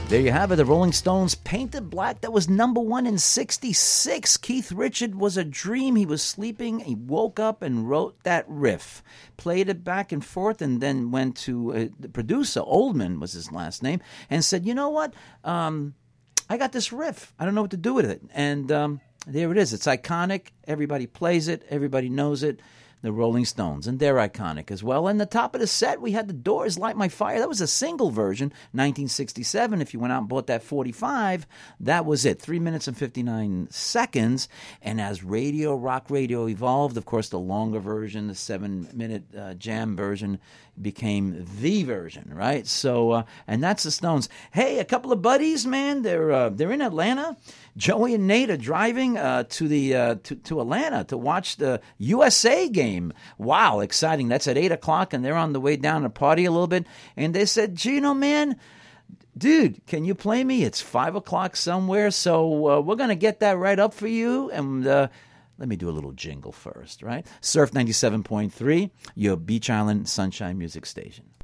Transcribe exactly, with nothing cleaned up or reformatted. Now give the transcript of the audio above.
There you have it, the Rolling Stones, Painted Black. That was number one in sixty-six. Keith Richard was a dream. He was sleeping. He woke up and wrote that riff, played it back and forth, and then went to uh, the producer, Oldman was his last name, and said, you know what, um, I got this riff. I don't know what to do with it. And um, there it is. It's iconic. Everybody plays it. Everybody knows it. The Rolling Stones, and they're iconic as well. And the top of the set, we had the Doors' Light My Fire. That was a single version, nineteen sixty-seven. If you went out and bought that forty-five, that was it, three minutes and fifty-nine seconds. And as radio, rock radio evolved, of course, the longer version, the seven-minute uh, jam version, became the version, right? So, uh, and that's the Stones. Hey, a couple of buddies, man, they're uh, they're in Atlanta. Joey and Nate are driving uh, to the uh, to, to Atlanta to watch the U S A game. Wow, exciting! That's at eight o'clock, and they're on the way down to party a little bit. And they said, Gino, man, dude, can you play me? It's five o'clock somewhere, so uh, we're gonna get that right up for you. And uh, let me do a little jingle first, right? Surf ninety-seven point three, your Beach Island Sunshine Music Station.